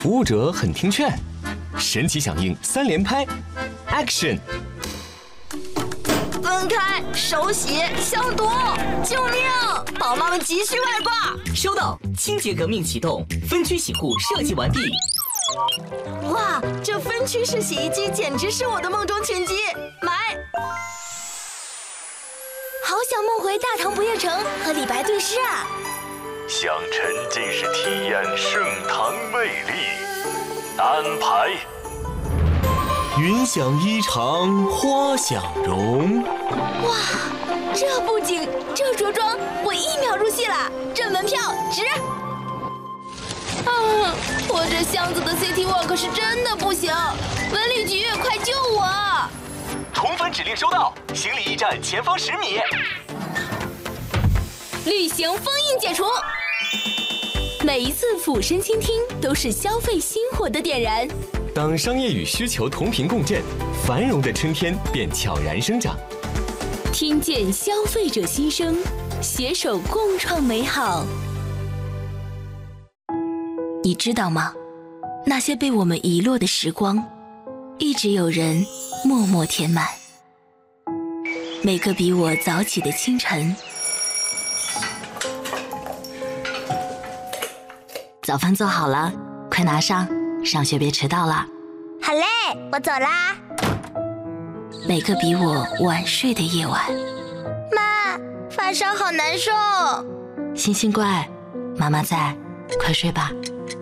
服务者很听劝，神奇响应3连拍 ，Action！ 分开，手洗，消毒！救命！宝妈们急需外挂。 收到，清洁革命启动，分区洗护设计完毕。 哇，这分区式洗衣机简直是我的梦中情机，买！好想梦回大唐不夜城和李白对诗啊！ 想沉浸式体验盛唐魅力，安排。 云想衣裳花想容。 哇，这布景，这着装，我1秒入戏了，这门票值！啊，我这箱子的 City Walk 是真的不行，文旅局快救我！ 重返指令收到，行李驿站前方10米。 旅行封印解除。每一次俯身倾听，都是消费心火的点燃。 当商业与需求同频共振，繁荣的春天便悄然生长。 听见消费者心声，携手共创美好。你知道吗？那些被我们遗落的时光，一直有人默默填满。每个比我早起的清晨，早饭做好了，快拿上，上学别迟到了。 好嘞，我走啦。 每个比我晚睡的夜晚， 妈，发烧好难受。 星星乖，妈妈在，快睡吧。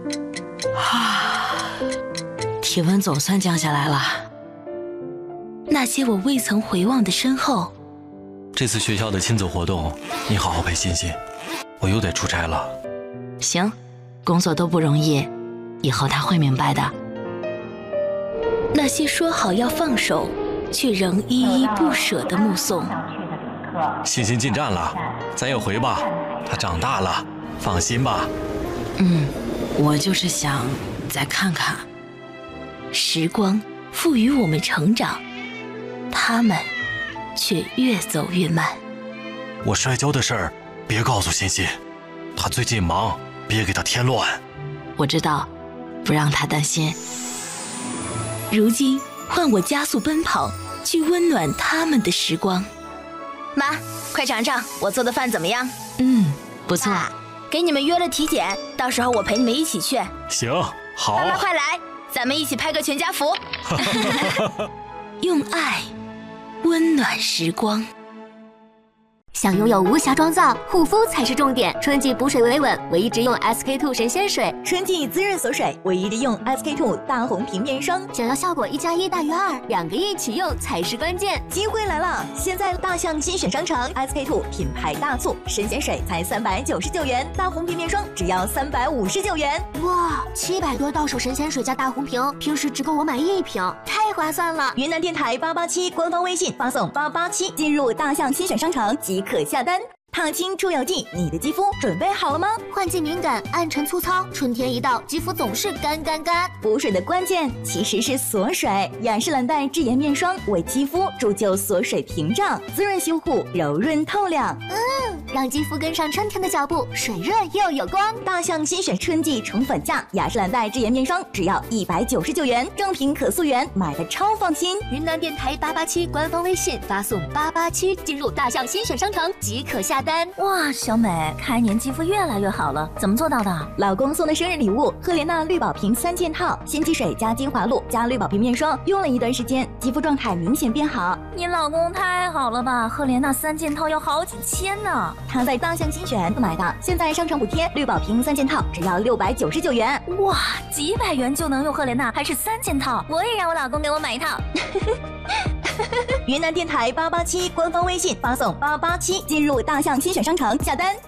体温总算降下来了。那些我未曾回望的身后。 这次学校的亲子活动，你好好陪欣欣，我又得出差了。 行，工作都不容易，以后他会明白的。那些说好要放手，却仍依依不舍的目送。 欣欣进站了，咱也回吧，她长大了，放心吧。 我就是想再看看。时光赋予我们成长，他们却越走越慢。 我摔跤的事儿别告诉欣欣，她最近忙，别给她添乱。 我知道，不让她担心。如今换我加速奔跑，去温暖他们的时光。妈，快尝尝我做的饭怎么样？不错。给你们约了体检，到时候我陪你们一起去。 行，好。 妈妈快来，咱们一起拍个全家福。用爱温暖时光。 想拥有无瑕妆造，护肤才是重点。春季补水维稳，唯一直用 SK-II 神仙水； 春季滋润锁水，唯一的用 SK-II 大红瓶面霜。 想要效果1+1大于2，2个一起用才是关键。 机会来了！现在大象新选商城 SK-II 品牌大促，神仙水才399元，大红瓶面霜只要359元。 哇，700多到手神仙水加大红瓶，平时只够我买1瓶，太划算了！ 云南电台887官方微信发送887，进入大象新选商城即可下单。烫青出油剂，你的肌肤准备好了吗？ 换季敏感，暗沉粗糙，春天一到，肌肤总是干。 补水的关键其实是锁水。雅诗兰黛智颜面霜为肌肤铸就锁水屏障，滋润修护，柔润透亮。 让肌肤跟上春天的脚步，水润又有光。 大象新选春季宠粉价，雅诗兰黛智颜面霜只要199元，正品可溯源，买的超放心。 云南电台887官方微信发送887，进入大象新选商城即可下单。 哇，小美，开年肌肤越来越好了，怎么做到的？ 老公送的生日礼物，赫莲娜绿宝瓶3件套，鲜肌水加精华露加绿宝瓶面霜，用了一段时间，肌肤状态明显变好。 你老公太好了吧？赫莲娜3件套要好几千呢。 他在大象新选买的，现在商城补贴，绿宝瓶3件套只要699元。 哇，几百元就能用赫莲娜，还是3件套，我也让我老公给我买一套。 云南电台887官方微信发送887，进入大象新选商城下单。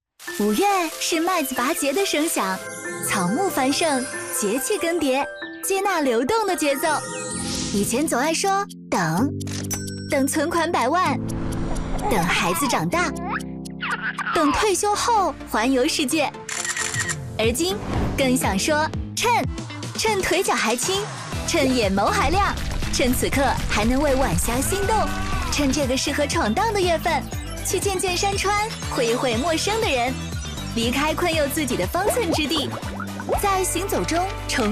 5月是麦子拔节的声响，草木繁盛，节气更迭，接纳流动的节奏。以前总爱说等存款100万，等孩子长大，等退休后环游世界。而今更想说趁腿脚还轻，趁眼眸还亮，趁此刻还能为晚霞心动，趁这个适合闯荡的月份，去见见山川，会一会陌生的人，离开困囿自己的方寸之地，在行走中重